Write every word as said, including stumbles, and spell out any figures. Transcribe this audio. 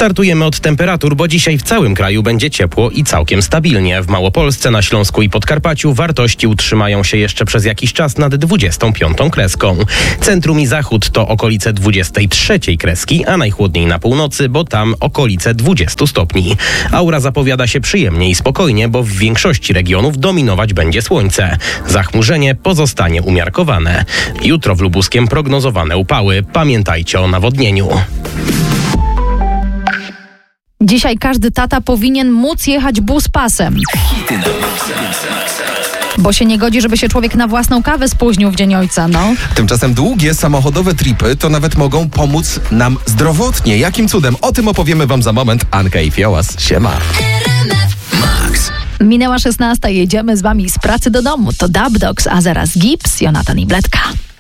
Startujemy od temperatur, bo dzisiaj w całym kraju będzie ciepło i całkiem stabilnie. W Małopolsce, na Śląsku i Podkarpaciu wartości utrzymają się jeszcze przez jakiś czas nad dwudziestą piątą kreską. Centrum i zachód to okolice dwudziestej trzeciej kreski, a najchłodniej na północy, bo tam okolice dwudziestu stopni. Aura zapowiada się przyjemnie i spokojnie, bo w większości regionów dominować będzie słońce. Zachmurzenie pozostanie umiarkowane. Jutro w Lubuskiem prognozowane upały. Pamiętajcie o nawodnieniu. Dzisiaj każdy tata powinien móc jechać bus pasem. Bo się nie godzi, żeby się człowiek na własną kawę spóźnił w dzień ojca, no. Tymczasem długie samochodowe tripy to nawet mogą pomóc nam zdrowotnie. Jakim cudem? O tym opowiemy wam za moment. Anka i Fiołas. Siema. Minęła szesnasta, jedziemy z wami z pracy do domu. To Dub Dogs, a zaraz Gips, Jonatan i Bledka.